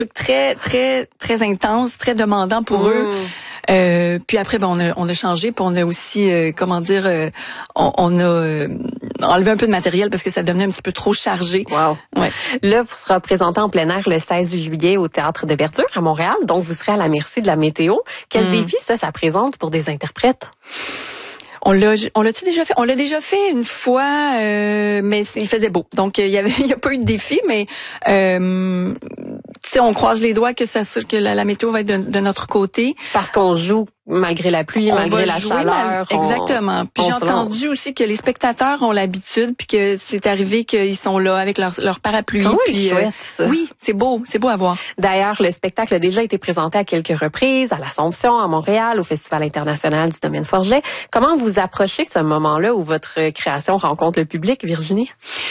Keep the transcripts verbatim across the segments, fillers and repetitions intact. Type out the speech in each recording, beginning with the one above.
très, très, très intense, très demandant pour mmh. eux. Euh, puis après, ben, on a, on a changé, puis on a aussi, euh, comment dire, euh, on, on a euh, enlevé un peu de matériel parce que ça devenait un petit peu trop chargé. Wow. Ouais. Là, vous serez présenté en plein air le seize juillet au Théâtre de Verdure à Montréal, donc vous serez à la merci de la météo. Quel mmh. défi ça, ça présente pour des interprètes? On l'a, on l'a-tu déjà fait? On l'a déjà fait une fois, euh, mais il faisait beau. Donc, il y avait, il y a pas eu de défi, mais, euh, tu sais, on croise les doigts que ça, que la, la météo va être de, de notre côté. Parce qu'on joue malgré la pluie, on malgré la jouer chaleur. Mal, exactement. Puis j'ai entendu aussi que les spectateurs ont l'habitude, puis que c'est arrivé qu'ils sont là avec leur, leur parapluie. Oh, puis chouette, euh, ça. Oui, c'est beau, c'est beau à voir. D'ailleurs, le spectacle a déjà été présenté à quelques reprises, à l'Assomption, à Montréal, au Festival international du Domaine Forget. Comment vous approchez ce moment-là où votre création rencontre le public, Virginie?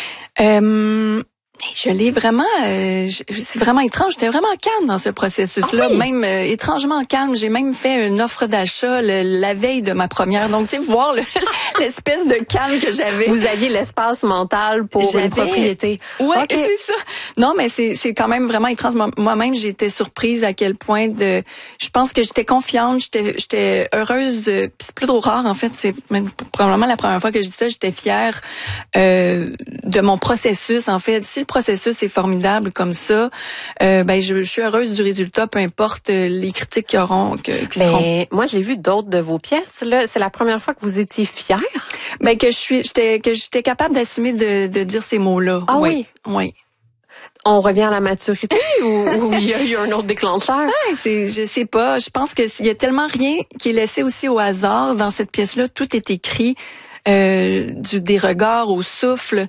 Euh... Je l'ai vraiment, euh, c'est vraiment étrange. J'étais vraiment calme dans ce processus-là, ah oui. même euh, étrangement calme. J'ai même fait une offre d'achat le, la veille de ma première. Donc, tu sais, voir le, l'espèce de calme que j'avais. Vous aviez l'espace mental pour j'avais... une propriété. Ouais, okay. c'est ça. Non, mais c'est c'est quand même vraiment étrange. Moi-même, j'étais surprise à quel point de. Je pense que j'étais confiante, j'étais j'étais heureuse. De... Puis c'est plutôt rare en fait. C'est même probablement la première fois que je dis ça. J'étais fière euh, de mon processus. En fait, si le processus est formidable comme ça, euh, ben je, je suis heureuse du résultat, peu importe les critiques qui auront, que, qui Mais seront. Moi, j'ai vu d'autres de vos pièces. Là, c'est la première fois que vous étiez fière. Ben que je suis, j'étais, que j'étais capable d'assumer de, de dire ces mots-là. Ah oui, oui. Oui. On revient à la maturité ou il y a eu un autre déclencheur? Ouais, c'est, je sais pas. Je pense que il y a tellement rien qui est laissé aussi au hasard dans cette pièce-là. Tout est écrit. Euh, du des regards au souffle,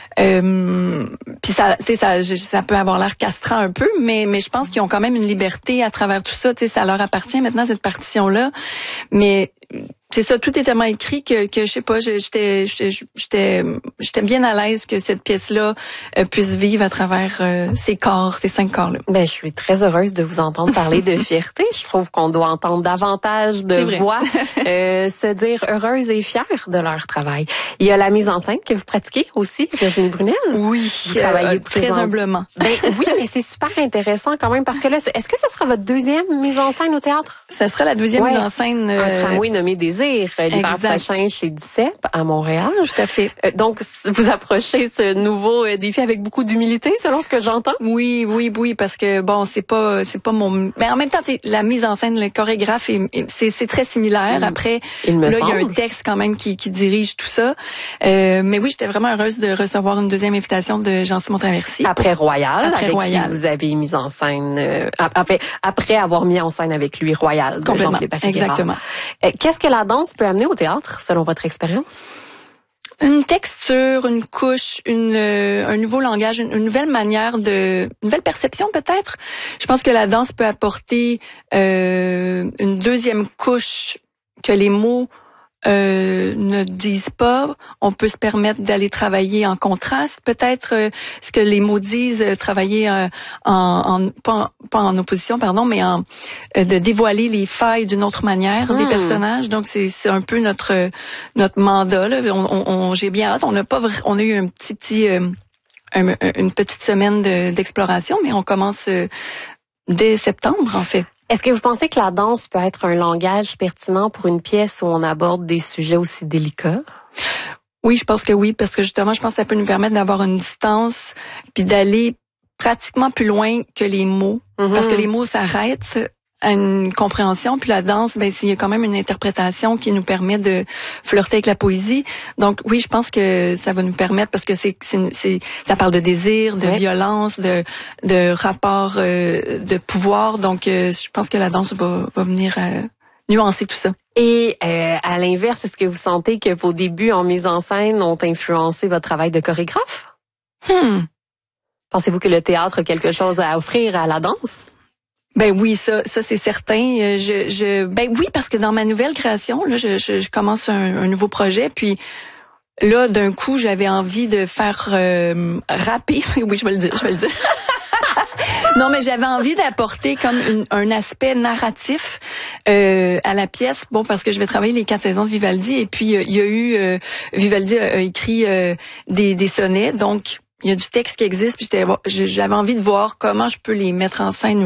euh, puis ça, tu sais, ça, ça peut avoir l'air castrant un peu, mais mais je pense qu'ils ont quand même une liberté à travers tout ça. Tu sais, ça leur appartient maintenant cette partition-là, mais c'est ça, tout est tellement écrit que, que je sais pas, j'étais, j'étais, j'étais bien à l'aise que cette pièce-là euh, puisse vivre à travers euh, ces corps, ces cinq corps-là. Ben, je suis très heureuse de vous entendre parler de fierté. Je trouve qu'on doit entendre davantage de voix euh, se dire heureuses et fières de leur travail. Il y a la mise en scène que vous pratiquez aussi, Virginie Brunel. Oui, vous travaillez euh, très humblement. Ben oui, mais c'est super intéressant quand même parce que là, est-ce que ce sera votre deuxième mise en scène au théâtre? Ça sera la deuxième ouais. mise en scène. Euh... Un tramway nommé Désir. L'hiver prochain chez Duceppe à Montréal. Tout à fait. Euh, donc, vous approchez ce nouveau euh, défi avec beaucoup d'humilité, selon ce que j'entends. Oui, oui, oui, parce que bon, c'est pas, c'est pas mon. Mais en même temps, la mise en scène, le chorégraphe, est, c'est, c'est très similaire. Mmh. Après, il me là, semble. il y a un texte quand même qui, qui dirige tout ça. Euh, mais oui, j'étais vraiment heureuse de recevoir une deuxième invitation de Jean-Simon Traversy. Après Royal, après avec Royal. qui vous avez mis en scène. Euh, après, après avoir mis en scène avec lui Royal. De Complètement. Exactement. Euh, qu'est-ce que la danse peut amener au théâtre, selon votre expérience? Une texture, une couche, une euh, un nouveau langage, une, une nouvelle manière de, une nouvelle perception peut-être. Je pense que la danse peut apporter euh, une deuxième couche que les mots euh, ne disent pas. On peut se permettre d'aller travailler en contraste, peut-être euh, ce que les mots disent, euh, travailler euh, en, en pas, en pas en opposition, pardon, mais en euh, de dévoiler les failles d'une autre manière mmh. des personnages. Donc c'est c'est un peu notre notre mandat là. On, on, on j'ai bien hâte. On n'a pas vra- on a eu un petit petit euh, un, une petite semaine de, d'exploration, mais on commence euh, dès septembre en fait. Est-ce que vous pensez que la danse peut être un langage pertinent pour une pièce où on aborde des sujets aussi délicats? Oui, je pense que oui, parce que justement, je pense que ça peut nous permettre d'avoir une distance puis d'aller pratiquement plus loin que les mots. Mm-hmm. Parce que les mots s'arrêtent à une compréhension, puis la danse, ben il y a quand même une interprétation qui nous permet de flirter avec la poésie. Donc oui, je pense que ça va nous permettre, parce que c'est c'est, c'est ça parle de désir, de ouais. violence, de de rapport euh, de pouvoir. Donc euh, je pense que la danse va va venir euh, nuancer tout ça. Et euh, à l'inverse, est-ce que vous sentez que vos débuts en mise en scène ont influencé votre travail de chorégraphe? Hmm. Pensez-vous que le théâtre a quelque chose à offrir à la danse? Ben oui, ça, ça c'est certain. Je, je, ben oui, parce que dans ma nouvelle création, là, je, je, je commence un, un nouveau projet, puis là, d'un coup, j'avais envie de faire euh, rapper. Oui, je vais le dire, je vais le dire. Non, mais j'avais envie d'apporter comme une, un aspect narratif euh, à la pièce. Bon, parce que je vais travailler les quatre saisons de Vivaldi, et puis euh, il y a eu euh, Vivaldi a, a écrit euh, des, des sonnets, donc il y a du texte qui existe, puis j'avais envie de voir comment je peux les mettre en scène